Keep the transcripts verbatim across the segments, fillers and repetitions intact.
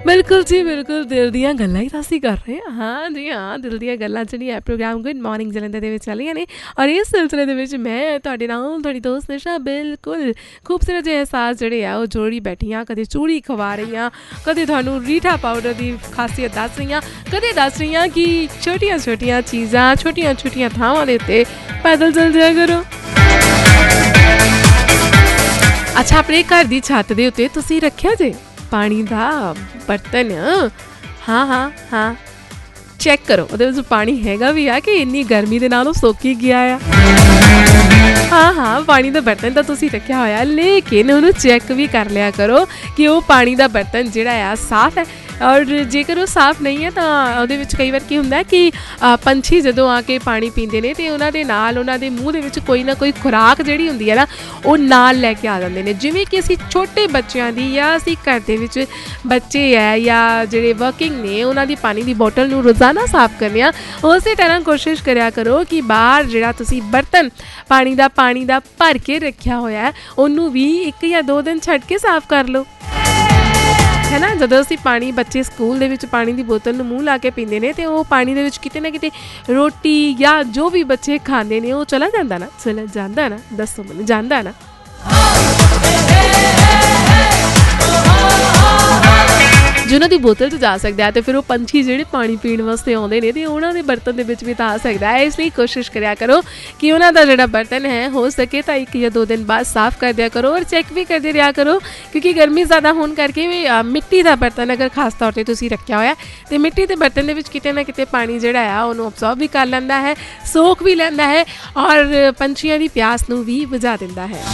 बिल्कुल जी बिल्कुल दिल ਦੀਆਂ ਗੱਲਾਂ ਹੀ ਤਾਂ ਅਸੀਂ ਕਰ ਰਹੇ ਹਾਂ ਹਾਂ ਜੀ ਹਾਂ ਦਿਲ ਦੀਆਂ ਗੱਲਾਂ ਜਿਹੜੀਆਂ ਪ੍ਰੋਗਰਾਮ ਗੁੱਡ ਮਾਰਨਿੰਗ ਜਲੰਧਰ ਦੇ ਵਿੱਚ ਚੱਲੀਆਂ ਨੇ ਔਰ ਇਸ ਸਿਲਸਿਲੇ ਦੇ ਵਿੱਚ ਮੈਂ ਤੁਹਾਡੇ ਨਾਲ ਤੁਹਾਡੀ ਦੋਸਤ ਨਿਸ਼ਾ ਬਿਲਕੁਲ ਖੂਬਸੂਰਤ ਜਿਹੇ ਅਹਿਸਾਸ ਜਿਹੜੇ ਆ ਉਹ ਜੋੜੀ ਬੈਠੀਆਂ ਕਦੇ ਚੂੜੀ ਖਵਾ ਰਹੀਆਂ ਕਦੇ ਤੁਹਾਨੂੰ ਰੀਠਾ ਪਾਊਡਰ ਦੀ ਖਾਸੀਅਤ ਦੱਸ ਰਹੀਆਂ ਕਦੇ ਦੱਸ ਰਹੀਆਂ ਕਿ ਛੋਟੀਆਂ ਛੋਟੀਆਂ ਚੀਜ਼ਾਂ ਛੋਟੀਆਂ ਛੋਟੀਆਂ ਥਾਵਾਂ ਦੇ ਉੱਤੇ ਪੈਦਲ ਚੱਲ ਜਾਇਆ ਕਰੋ ਅੱਛਾ ਆਪਣੇ ਘਰ ਦੀ ਛੱਤ ਦੇ ਉੱਤੇ ਤੁਸੀਂ ਰੱਖਿਆ ਜੇ ਪਾਣੀ ਦਾ ਬਰਤਨ ਹਾਂ ਹਾਂ ਹਾਂ ਚੈੱਕ ਕਰੋ ਉਹਦੇ ਵਿੱਚ ਪਾਣੀ ਹੈਗਾ ਵੀ ਆ ਕਿ ਇੰਨੀ ਗਰਮੀ ਦੇ ਨਾਲ ਉਹ ਸੁੱਕ ਹੀ ਗਿਆ ਆ ਹਾਂ ਹਾਂ ਪਾਣੀ ਦਾ ਬਰਤਨ ਤਾਂ ਤੁਸੀਂ ਰੱਖਿਆ ਹੋਇਆ ਲੇਕਿਨ ਉਹਨੂੰ ਚੈੱਕ ਵੀ ਕਰ ਲਿਆ ਕਰੋ ਕਿ ਉਹ ਪਾਣੀ ਦਾ ਬਰਤਨ ਜਿਹੜਾ ਆ ਸਾਫ਼ ਹੈ ਔਰ ਜੇਕਰ ਉਹ ਸਾਫ਼ ਨਹੀਂ ਹੈ ਤਾਂ ਉਹਦੇ ਵਿੱਚ ਕਈ ਵਾਰ ਕੀ ਹੁੰਦਾ ਕਿ ਪੰਛੀ ਜਦੋਂ ਆ ਕੇ ਪਾਣੀ ਪੀਂਦੇ ਨੇ ਅਤੇ ਉਹਨਾਂ ਦੇ ਨਾਲ ਉਹਨਾਂ ਦੇ ਮੂੰਹ ਦੇ ਵਿੱਚ ਕੋਈ ਨਾ ਕੋਈ ਖੁਰਾਕ ਜਿਹੜੀ ਹੁੰਦੀ ਹੈ ਨਾ ਉਹ ਨਾਲ ਲੈ ਕੇ ਆ ਜਾਂਦੇ ਨੇ ਜਿਵੇਂ ਕਿ ਅਸੀਂ ਛੋਟੇ ਬੱਚਿਆਂ ਦੀ ਜਾਂ ਅਸੀਂ ਘਰ ਦੇ ਵਿੱਚ ਬੱਚੇ ਹੈ ਜਾਂ ਜਿਹੜੇ ਵਰਕਿੰਗ ਨੇ ਉਹਨਾਂ ਦੀ ਪਾਣੀ ਦੀ ਬੋਟਲ ਨੂੰ ਰੋਜ਼ਾਨਾ ਸਾਫ਼ ਕਰਨੇ ਆ ਉਸੇ ਤਰ੍ਹਾਂ ਕੋਸ਼ਿਸ਼ ਕਰਿਆ ਕਰੋ ਕਿ ਬਾਹਰ ਜਿਹੜਾ ਤੁਸੀਂ ਬਰਤਨ ਪਾਣੀ ਦਾ ਪਾਣੀ ਦਾ ਭਰ ਕੇ ਰੱਖਿਆ ਹੋਇਆ ਉਹਨੂੰ ਵੀ ਇੱਕ ਜਾਂ ਦੋ ਦਿਨ ਛੱਡ ਕੇ ਸਾਫ਼ ਕਰ ਲਓ ਹੈ ਨਾ ਜਦੋਂ ਅਸੀਂ ਪਾਣੀ ਬੱਚੇ ਸਕੂਲ ਦੇ ਵਿੱਚ ਪਾਣੀ ਦੀ ਬੋਤਲ ਨੂੰ ਮੂੰਹ ਲਾ ਕੇ ਪੀਂਦੇ ਨੇ ਅਤੇ ਉਹ ਪਾਣੀ ਦੇ ਵਿੱਚ ਕਿਤੇ ਨਾ ਕਿਤੇ ਰੋਟੀ ਜਾਂ ਜੋ ਵੀ ਬੱਚੇ ਖਾਂਦੇ ਨੇ ਉਹ ਚਲਾ ਜਾਂਦਾ ਨਾ ਚਲਾ ਜਾਂਦਾ ਨਾ ਦੱਸੋ ਮੈਨੂੰ ਜਾਂਦਾ ਨਾ ਜਿਹਨਾਂ ਦੀ ਬੋਤਲ 'ਚ ਜਾ ਸਕਦਾ ਅਤੇ ਫਿਰ ਉਹ ਪੰਛੀ ਜਿਹੜੇ ਪਾਣੀ ਪੀਣ ਵਾਸਤੇ ਆਉਂਦੇ ਨੇ ਅਤੇ ਉਹਨਾਂ ਦੇ ਬਰਤਨ ਦੇ ਵਿੱਚ ਵੀ ਤਾਂ ਆ ਸਕਦਾ ਹੈ ਇਸ ਲਈ ਕੋਸ਼ਿਸ਼ ਕਰਿਆ ਕਰੋ ਕਿ ਉਹਨਾਂ ਦਾ ਜਿਹੜਾ ਬਰਤਨ ਹੈ ਹੋ ਸਕੇ ਤਾਂ ਇੱਕ ਜਾਂ ਦੋ ਦਿਨ ਬਾਅਦ ਸਾਫ਼ ਕਰ ਦਿਆ ਕਰੋ ਔਰ ਚੈੱਕ ਵੀ ਕਰਦੇ ਰਿਹਾ ਕਰੋ ਕਿਉਂਕਿ ਗਰਮੀ ਜ਼ਿਆਦਾ ਹੋਣ ਕਰਕੇ ਵੀ ਮਿੱਟੀ ਦਾ ਬਰਤਨ ਅਗਰ ਖਾਸ ਤੌਰ 'ਤੇ ਤੁਸੀਂ ਰੱਖਿਆ ਹੋਇਆ ਅਤੇ ਮਿੱਟੀ ਦੇ ਬਰਤਨ ਦੇ ਵਿੱਚ ਕਿਤੇ ਨਾ ਕਿਤੇ ਪਾਣੀ ਜਿਹੜਾ ਆ ਉਹਨੂੰ ਅਬਜ਼ੋਰਬ ਵੀ ਕਰ ਲੈਂਦਾ ਹੈ ਸੋਖ ਵੀ ਲੈਂਦਾ ਹੈ ਔਰ ਪੰਛੀਆਂ ਦੀ ਪਿਆਸ ਨੂੰ ਵੀ ਬੁਝਾ ਦਿੰਦਾ ਹੈ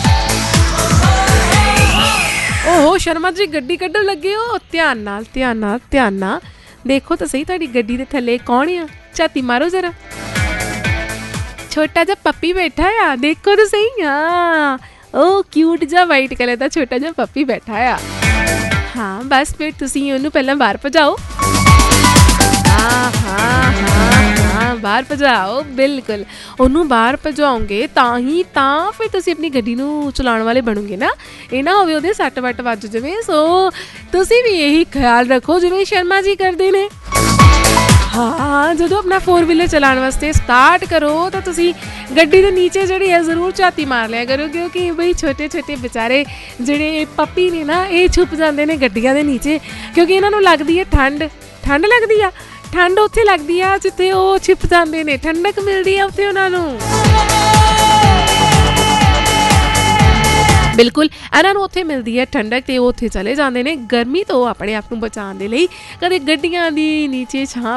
ਓਹੋ ਸ਼ਰਮਾ ਜੀ ਗੱਡੀ ਕੱਢਣ ਲੱਗੇ ਹੋ ਧਿਆਨ ਨਾਲ ਧਿਆਨ ਨਾਲ ਧਿਆਨ ਨਾਲ ਦੇਖੋ ਤਾਂ ਸਹੀ ਤੁਹਾਡੀ ਗੱਡੀ ਦੇ ਥੱਲੇ ਕੌਣ ਆ ਝਾਤੀ ਮਾਰੋ ਜ਼ਰਾ ਛੋਟਾ ਜਿਹਾ ਪੱਪੀ ਬੈਠਾ ਆ ਦੇਖੋ ਤਾਂ ਸਹੀ ਹਾਂ ਉਹ ਕਿਊਟ ਜਿਹਾ ਵਾਈਟ ਕਲਰ ਦਾ ਛੋਟਾ ਜਿਹਾ ਪੱਪੀ ਬੈਠਾ ਆ ਹਾਂ ਬਸ ਫਿਰ ਤੁਸੀਂ ਉਹਨੂੰ ਪਹਿਲਾਂ ਬਾਹਰ ਭਜਾਓ ਹਾਂ ਹਾਂ ਹਾਂ ਬਾਹਰ ਭਜਾਓ ਬਿਲਕੁਲ ਉਹਨੂੰ ਬਾਹਰ ਭਜਾਓਗੇ ਤਾਂ ਹੀ ਤਾਂ ਫਿਰ ਤੁਸੀਂ ਆਪਣੀ ਗੱਡੀ ਨੂੰ ਚਲਾਉਣ ਵਾਲੇ ਬਣੋਗੇ ਨਾ ਇਹ ਨਾ ਹੋਵੇ ਉਹਦੇ ਸੱਟ ਵੱਟ ਵੱਜ ਜਾਵੇ ਸੋ ਤੁਸੀਂ ਵੀ ਇਹੀ ਖਿਆਲ ਰੱਖੋ ਜਿਵੇਂ ਸ਼ਰਮਾ ਜੀ ਕਰਦੇ ਨੇ ਹਾਂ ਜਦੋਂ ਆਪਣਾ ਫੋਰ ਵੀਲਰ ਚਲਾਉਣ ਵਾਸਤੇ ਸਟਾਰਟ ਕਰੋ ਤਾਂ ਤੁਸੀਂ ਗੱਡੀ ਦੇ ਨੀਚੇ ਜਿਹੜੀ ਹੈ ਜ਼ਰੂਰ ਝਾਤੀ ਮਾਰ ਲਿਆ ਕਰੋ ਕਿਉਂਕਿ ਬਈ ਛੋਟੇ ਛੋਟੇ ਵਿਚਾਰੇ ਜਿਹੜੇ ਪੱਪੀ ਨੇ ਨਾ ਇਹ ਛੁਪ ਜਾਂਦੇ ਨੇ ਗੱਡੀਆਂ ਦੇ ਨੀਚੇ ਕਿਉਂਕਿ ਇਹਨਾਂ ਨੂੰ ਲੱਗਦੀ ਹੈ ਠੰਡ ਠੰਡ ਲੱਗਦੀ ਆ ਠੰਡ ਉੱਥੇ ਲੱਗਦੀ ਆ ਜਿੱਥੇ ਉਹ ਛਿਪ ਜਾਂਦੇ ਨੇ ਠੰਡਕ ਮਿਲਦੀ ਆ ਉੱਥੇ ਉਹਨਾਂ ਨੂੰ ਬਿਲਕੁਲ ਇਹਨਾਂ ਨੂੰ ਉੱਥੇ ਮਿਲਦੀ ਹੈ ਠੰਡਕ ਅਤੇ ਉਹ ਉੱਥੇ ਚਲੇ ਜਾਂਦੇ ਨੇ ਗਰਮੀ ਤੋਂ ਆਪਣੇ ਆਪ ਨੂੰ ਬਚਾਉਣ ਦੇ ਲਈ ਕਦੇ ਗੱਡੀਆਂ ਦੀ ਨੀਚੇ ਛਾਂ